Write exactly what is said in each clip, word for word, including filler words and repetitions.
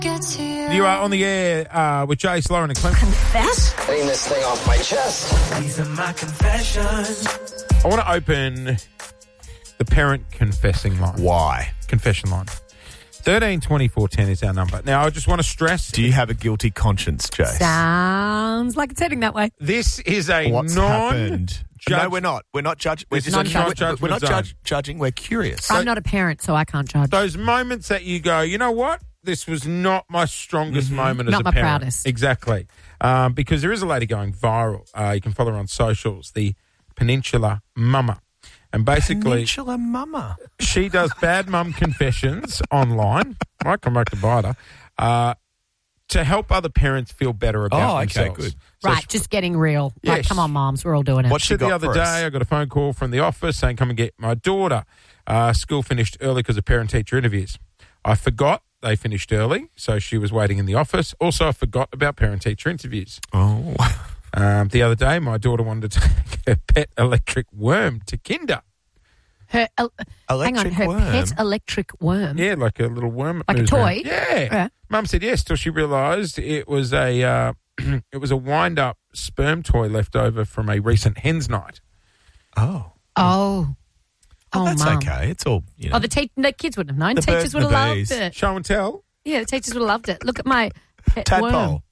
You are on the air uh, with Jace, Lauren and Clint. Confess? Getting this thing off my chest. These are my confessions. I want to open the parent confessing line. Why? Confession line. thirteen twenty-four ten is our number. Now, I just want to stress... Do you have a guilty conscience, Jace? Sounds like it's heading that way. This is a What's non... happened? Judge- No, we're not. We're not judging. We're, This just is a non-judgment we're not zone. judge- judging. We're curious. I'm not a parent, so I can't judge. Those moments that you go, you know what? This was not my strongest Mm-hmm. moment as Not a my parent. proudest. Exactly. Um, because there is a lady going viral. Uh, you can follow her on socials, the Peninsula Mama. And basically, Peninsula Mama. she does bad mum confessions online. Might come back to bite her. Uh, to help other parents feel better about Oh, okay, themselves. good. So Right, she- just getting real. Like, Yes. come on, moms, we're all doing it. What's she said the got other for day, us? I got a phone call from the office saying, come and get my daughter. Uh, school finished early because of parent-teacher interviews. I forgot they finished early, so she was waiting in the office. Also, I forgot about parent-teacher interviews. Oh. Um, the other day, my daughter wanted to take her pet electric worm to kinder. Her, uh, hang on, Electric her worm? pet electric worm. Yeah, like a little worm. that Like a moves toy? around. Yeah. Yeah. Mum said yes till she realised it was a uh, it was a wind-up sperm toy left over from a recent hens night. Oh. Oh. Oh, that's Mum. okay. It's all, you know. Oh, the, te- the kids wouldn't have known. The Teachers birds would and have the loved bees. it. Show and tell. Yeah, the teachers would have loved it. Look at my pet Tadpole.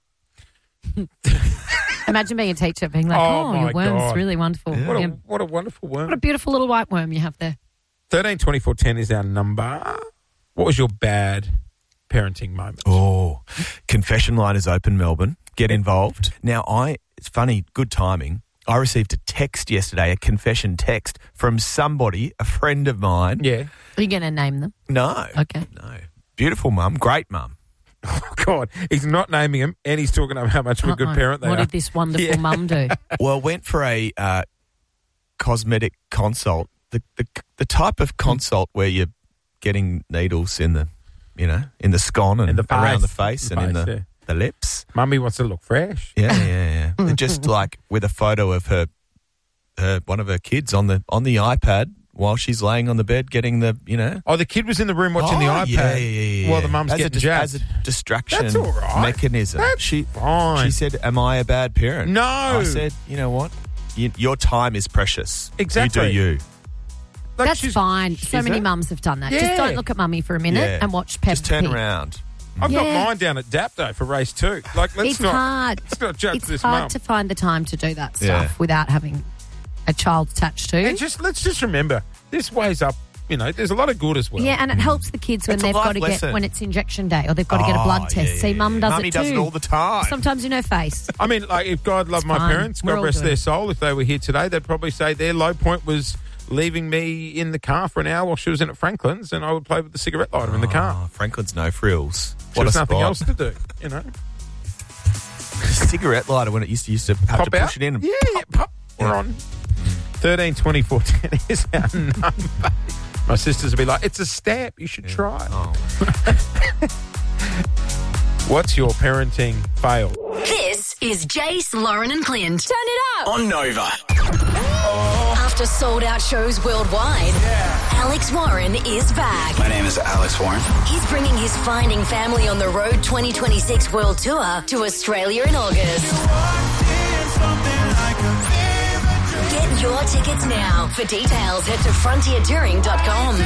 worm. Imagine being a teacher being like, Oh, oh, my your worm's God. really wonderful. What a Yeah. what a wonderful worm. What a beautiful little white worm you have there. Thirteen twenty four ten is our number. What was your bad parenting moment? Oh, confession line is open, Melbourne. Get involved. Now, I, it's funny, good timing. I received a text yesterday, a confession text from somebody, a friend of mine. Yeah. Are you going to name them? No. Okay. No. Beautiful mum, great mum. Oh God, he's not naming him, and he's talking about how much of a good Uh-uh. parent they What are. did this wonderful Yeah. mum do? Well, went for a uh, cosmetic consult. The, the the type of consult where you're getting needles in the, you know, in the scon and In the around the face. face The and in face, the, yeah. the lips. Mummy wants to look fresh. Yeah, yeah, yeah. Just like with a photo of her, her one of her kids on the on the iPad while she's laying on the bed getting the, you know. Oh, the kid was in the room watching the Oh, iPad yeah, yeah, yeah, while the yeah. mum's as getting a, dis- jazzed. as a distraction That's all right. mechanism. That's she fine. She said, "Am I a bad parent?" No. I said, "You know what? You, your time is precious. Exactly. You do you. Like That's she's- fine. So is many that- mums have done that. Yeah. Just don't look at mummy for a minute Yeah. and watch Peppa Just turn Pig. around." I've got Yeah. mine down at Dapto for race two. Like, let's It's not. hard. Let's not judge It's this hard mum. to find the time to do that stuff Yeah. without having a child attached to. And just let's just remember, this weighs up. You know, there's a lot of good as well. Yeah, and it helps the kids when It's a they've life got to lesson. get when it's injection day or they've got to get a blood Oh, test. yeah, See, yeah, mum yeah. does Mummy it too. does it all the time. Sometimes you know face. I mean, like, if God loved It's my fine. parents, We're God all rest doing their it. soul, if they were here today, they'd probably say their low point was leaving me in the car for an hour while she was in at Franklin's, and I would play with the cigarette lighter in the car. Oh, Franklin's no frills. There What was a nothing spot. else to do, you know. Cigarette lighter when it used to used to have Pop to out. push it in. And Yeah, yeah, pop. We're Yeah. on. thirteen twenty-four ten is our number. My sisters will be like, it's a stamp. You should try it. Oh. What's your parenting fail? This is Jace, Lauren and Clint. Turn it up. On Nova. After sold-out shows worldwide, Alex Warren is back. My name is Alex Warren. He's bringing his Finding Family on the Road twenty twenty-six World Tour to Australia in August. Get your tickets now. For details, head to frontier touring dot com.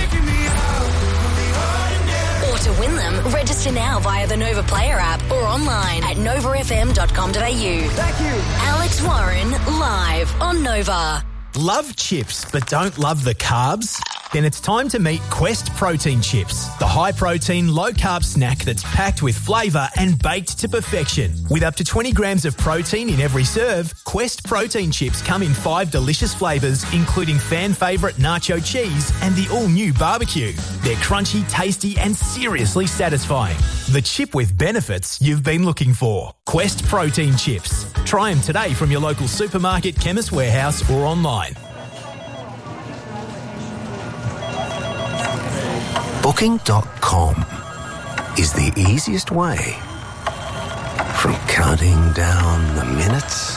Or to win them, register now via the Nova Player app or online at nova f m dot com dot a u. Thank you. Alex Warren, live on Nova. Love chips but don't love the carbs? Then it's time to meet Quest Protein Chips, the high-protein, low-carb snack that's packed with flavour and baked to perfection. With up to twenty grams of protein in every serve, Quest Protein Chips come in five delicious flavours, including fan-favourite nacho cheese and the all-new barbecue. They're crunchy, tasty and seriously satisfying. The chip with benefits you've been looking for. Quest Protein Chips. Try them today from your local supermarket, chemist warehouse or online. Booking dot com is the easiest way from counting down the minutes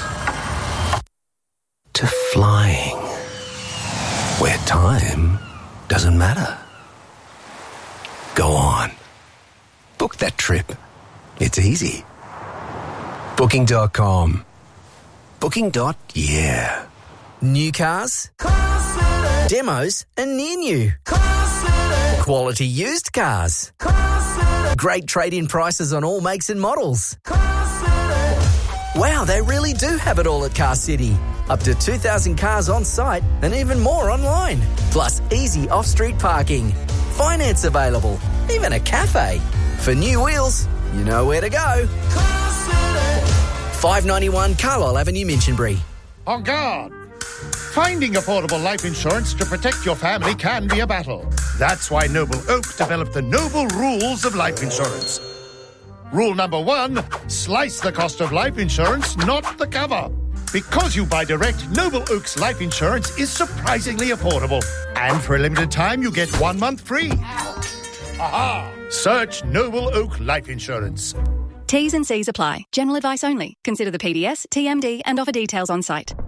to flying, where time doesn't matter. Go on. Book book that trip. It's easy. Booking dot com. Booking. Yeah. New cars, demos and near new, quality used cars, great trade-in prices on all makes and models. Wow, they really do have it all at Car City. Up to two thousand cars on site and even more online. Plus easy off-street parking, finance available, even a cafe. For new wheels, you know where to go. five ninety-one Carlisle Avenue, Minchinbury. On guard! Finding affordable life insurance to protect your family can be a battle. That's why Noble Oak developed the Noble Rules of Life Insurance. Rule number one, slice the cost of life insurance, not the cover. Because you buy direct, Noble Oak's life insurance is surprisingly affordable. And for a limited time, you get one month free. Aha! Search Noble Oak Life Insurance. T's and C's apply. General advice only. Consider the P D S, T M D and offer details on site.